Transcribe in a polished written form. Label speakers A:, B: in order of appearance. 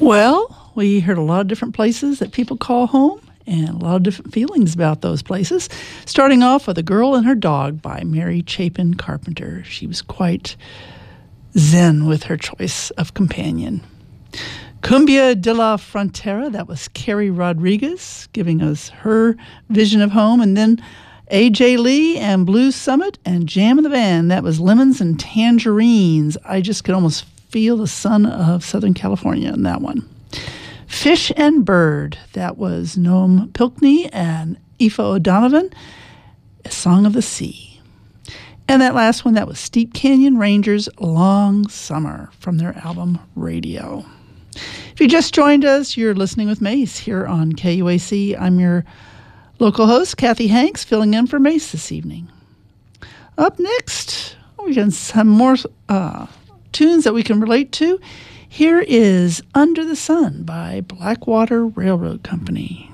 A: Well, we heard a lot of different places that people call home and a lot of different feelings about those places. Starting off with A Girl and Her Dog by Mary Chapin Carpenter. She was quite zen with her choice of companion. Cumbia de la Frontera, that was Carrie Rodriguez giving us her vision of home. And then A.J. Lee and Blue Summit and Jam in the Van, that was Lemons and Tangerines. I just could almost feel the sun of Southern California in that one. Fish and Bird, that was Noam Pilkney and Aoife O'Donovan, A Song of the Sea. And that last one, that was Steep Canyon Rangers' Long Summer from their album Radio. If you just joined us, you're listening with Mace here on KUAC. I'm your local host, Kathy Hanks, filling in for Mace this evening. Up next, we got some more tunes that we can relate to. Here is Under the Sun by Blackwater Railroad Company.